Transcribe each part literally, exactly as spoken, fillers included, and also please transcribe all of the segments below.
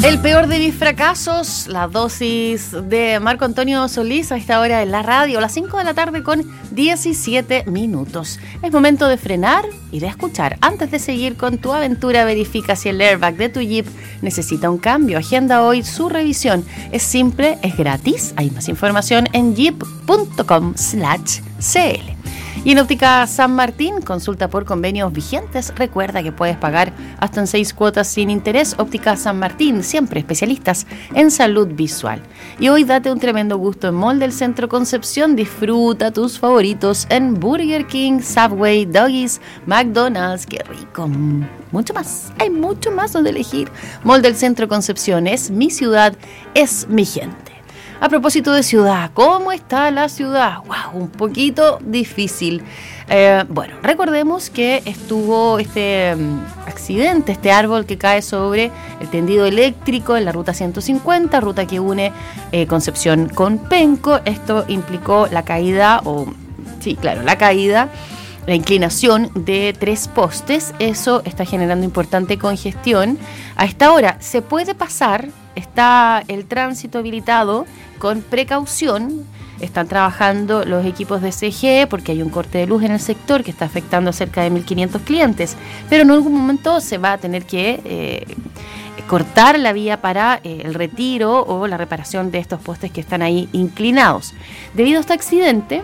El peor de mis fracasos, la dosis de Marco Antonio Solís a esta hora en la radio, a las cinco de la tarde con diecisiete minutos. Es momento de frenar y de escuchar. Antes de seguir con tu aventura, verifica si el airbag de tu Jeep necesita un cambio. Agenda hoy su revisión. Es simple, es gratis. Hay más información en jeep punto com slash c l. Y en Óptica San Martín, consulta por convenios vigentes. Recuerda que puedes pagar hasta en seis cuotas sin interés. Óptica San Martín, siempre especialistas en salud visual. Y hoy date un tremendo gusto en Mall del Centro Concepción. Disfruta tus favoritos en Burger King, Subway, Doggies, McDonald's. ¡Qué rico! Mucho más, hay mucho más donde elegir. Mall del Centro Concepción es mi ciudad, es mi gente. A propósito de ciudad, ¿cómo está la ciudad? ¡Wow! Un poquito difícil. Eh, bueno, recordemos que estuvo este um, accidente, este árbol que cae sobre el tendido eléctrico en la ruta ciento cincuenta, ruta que une eh, Concepción con Penco. Esto implicó la caída, o sí, claro, la caída, la inclinación de tres postes. Eso está generando importante congestión. A esta hora se puede pasar, está el tránsito habilitado con precaución. Están trabajando los equipos de C G E porque hay un corte de luz en el sector que está afectando a cerca de mil quinientos clientes, pero en algún momento se va a tener que eh, cortar la vía para eh, el retiro o la reparación de estos postes que están ahí inclinados. Debido a este accidente,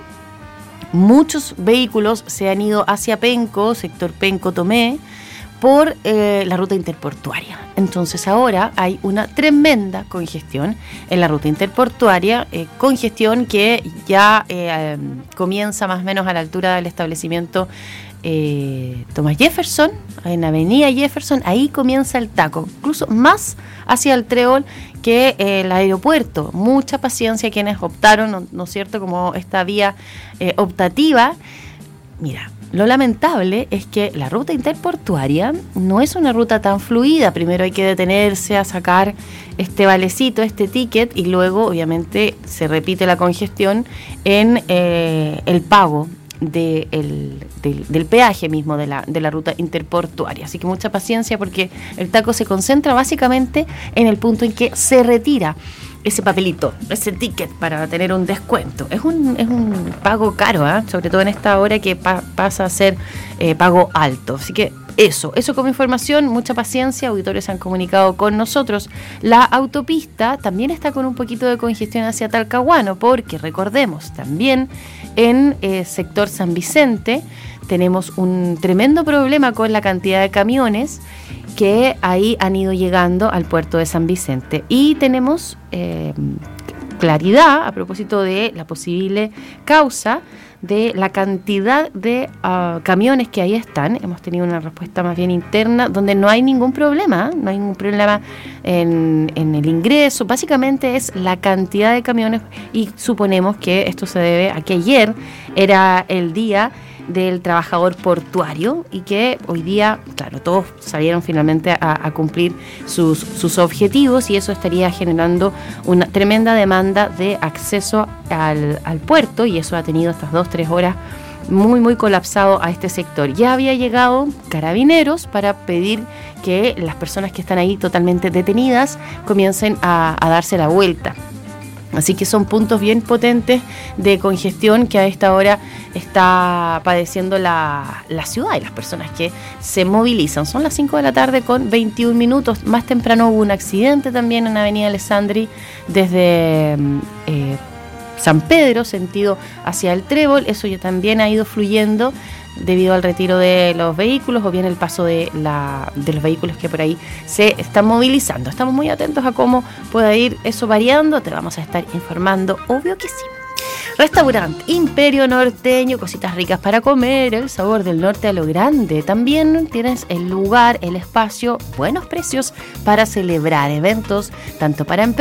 muchos vehículos se han ido hacia Penco, sector Penco-Tomé, por eh, la ruta interportuaria. Entonces ahora hay una tremenda congestión en la ruta interportuaria, eh, congestión que ya eh, comienza más o menos a la altura del establecimiento eh, Thomas Jefferson, en Avenida Jefferson. Ahí comienza el taco, incluso más hacia el Trébol que eh, el aeropuerto. Mucha paciencia quienes optaron, ¿no, no es cierto?, como esta vía eh, optativa. Mira, lo lamentable es que la ruta interportuaria no es una ruta tan fluida. Primero hay que detenerse a sacar este valecito, este ticket, y luego obviamente se repite la congestión en eh, el pago de el, del, del peaje mismo de la, de la ruta interportuaria. Así que mucha paciencia porque el taco se concentra básicamente en el punto en que se retira ese papelito, ese ticket para tener un descuento. Es un, es un pago caro, ¿eh? Sobre todo en esta hora que pa- pasa a ser eh, pago alto. Así que eso, eso como información, mucha paciencia. Auditores se han comunicado con nosotros. La autopista también está con un poquito de congestión hacia Talcahuano, porque recordemos, también en el eh, sector San Vicente tenemos un tremendo problema con la cantidad de camiones que ahí han ido llegando al puerto de San Vicente. Y tenemos eh, claridad a propósito de la posible causa de la cantidad de uh, camiones que ahí están. Hemos tenido una respuesta más bien interna donde no hay ningún problema, no hay ningún problema en, en el ingreso. Básicamente es la cantidad de camiones, y suponemos que esto se debe a que ayer era el día del trabajador portuario y que hoy día, claro, todos salieron finalmente a, a cumplir sus, sus objetivos, y eso estaría generando una tremenda demanda de acceso al, al puerto, y eso ha tenido estas dos, tres horas muy, muy colapsado a este sector. Ya había llegado Carabineros para pedir que las personas que están ahí totalmente detenidas comiencen a, a darse la vuelta. Así que son puntos bien potentes de congestión que a esta hora está padeciendo la, la ciudad y las personas que se movilizan. Son las cinco de la tarde con veintiún minutos. Más temprano hubo un accidente también en Avenida Alessandri desde eh, San Pedro, sentido hacia el Trébol. Eso ya también ha ido fluyendo debido al retiro de los vehículos o bien el paso de, la, de los vehículos que por ahí se están movilizando. Estamos muy atentos a cómo pueda ir eso variando. Te vamos a estar informando, obvio que sí. Restaurante Imperio Norteño, cositas ricas para comer, el sabor del norte a lo grande. También tienes el lugar, el espacio, buenos precios para celebrar eventos, tanto para empresas